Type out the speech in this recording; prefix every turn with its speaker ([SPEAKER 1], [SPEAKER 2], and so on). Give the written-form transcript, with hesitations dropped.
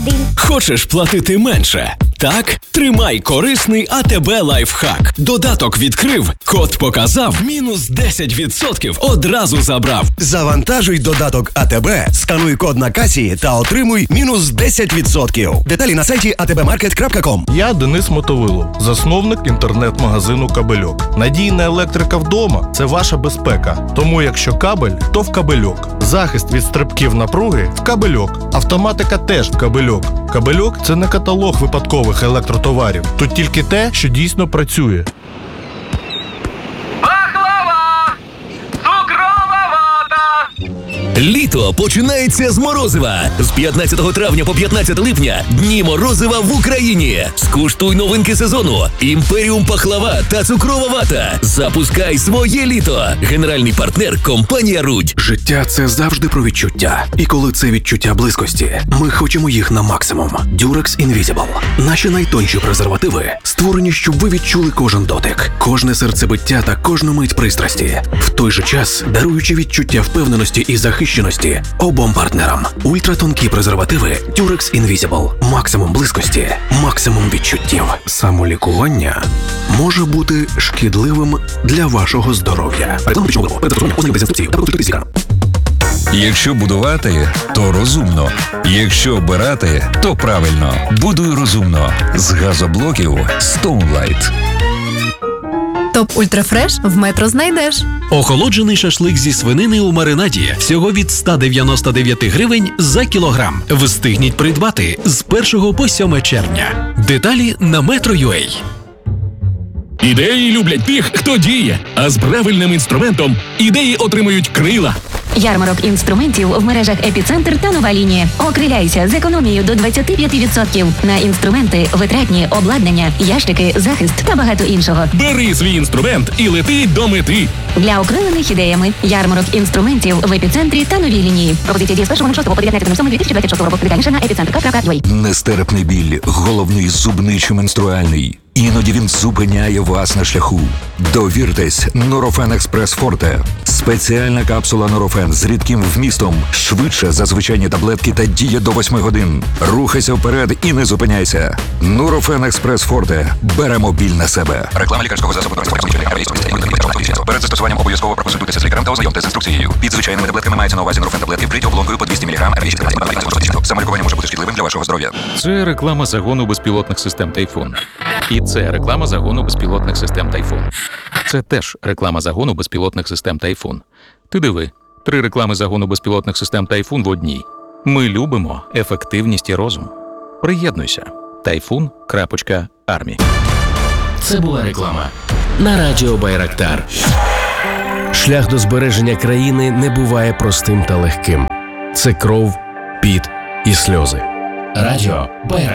[SPEAKER 1] Хочеш платити менше? Так? Тримай корисний АТБ лайфхак. Додаток відкрив, код показав, мінус 10% одразу забрав.
[SPEAKER 2] Завантажуй додаток АТБ, скануй код на касі та отримуй мінус 10%. Деталі на сайті atbmarket.com.
[SPEAKER 3] Я Денис Мотовилов, засновник інтернет-магазину «Кабельок». Надійна електрика вдома – це ваша безпека. Тому якщо кабель, то в «Кабельок». Захист від стрибків напруги – в «Кабельок». Автоматика теж в «Кабельок». «Кабельок» – це не каталог випадкових електротоварів. Тут тільки те, що дійсно працює.
[SPEAKER 4] Пахлава! Цукрова вата!
[SPEAKER 1] Літо починається з морозива. З 15 травня по 15 липня дні морозива в Україні. Скуштуй новинки сезону. Імперіум пахлава та цукрова вата. Запускай своє літо. Генеральний партнер – компанія «Рудь».
[SPEAKER 5] Життя – це завжди про відчуття. І коли це відчуття близькості, ми хочемо їх на максимум. Durex Invisible. Наші найтонші презервативи створені, щоб ви відчули кожен дотик, кожне серцебиття та кожну мить пристрасті. В той же час даруючи відчуття впевненості і захищеності обом партнерам. Ультратонкі презервативи Durex Invisible. Максимум близькості, максимум відчуттів. Самолікування може бути шкідливим для вашого здоров'я. Реклама пічного виробу. Перед застосуванням ознайомтесь з інструкцією та консультуйтесь з лікарем.
[SPEAKER 6] Якщо будувати, то розумно. Якщо обирати, то правильно. Будуй розумно. З газоблоків Stoneline.
[SPEAKER 7] Топ Ультрафреш в Метро знайдеш.
[SPEAKER 8] Охолоджений шашлик зі свинини у маринаді всього від 199 гривень за кілограм. Встигніть придбати з 1 по 7 червня. Деталі на Metro.ua.
[SPEAKER 9] Ідеї люблять тих, хто діє, а з правильним інструментом ідеї отримують крила.
[SPEAKER 10] Ярмарок інструментів в мережах «Епіцентр» та «Нова лінія». Окриляйся з економією до 25% на інструменти, витратні, обладнання, ящики, захист та багато іншого.
[SPEAKER 9] Бери свій інструмент і лети до мети.
[SPEAKER 10] Для окрилених ідеями ярмарок інструментів в «Епіцентрі» та «Новій лінії». Пропозиція діє з 1.06 по 19.07.2026 року. Детальніше на епіцентр.ua.
[SPEAKER 6] Нестерпний біль, головний, зубний чи менструальний. Іноді він зупиняє вас на шляху. Довіртесь Nurofen Express Forte. Спеціальна капсула Nurofen з рідким вмістом. Швидше за звичайні таблетки та діє до 8 годин. Рухайся вперед і не зупиняйся. Nurofen Express Forte. Беремо біль на себе. Реклама лікарського засобу. Перед застосуванням обов'язково проконсультуйтеся з лікарем та ознайомтеся з інструкцією. Під звичайними таблетками мається на увазі Nurofen таблетки, вкриті оболонкою по 200 мг. Самолікування може бути шкідливим для вашого здоров'я.
[SPEAKER 11] Це реклама загону безпілотних систем «Тайфун». І це реклама загону безпілотних систем «Тайфун». Це теж реклама загону безпілотних систем «Тайфун». Ти диви, 3 реклами загону безпілотних систем «Тайфун» в одній. Ми любимо ефективність і розум. Приєднуйся. Typhoon.Army.
[SPEAKER 8] Це була реклама на радіо Байрактар. Шлях до збереження країни не буває простим та легким. Це кров, піт і сльози. Радіо Байрактар.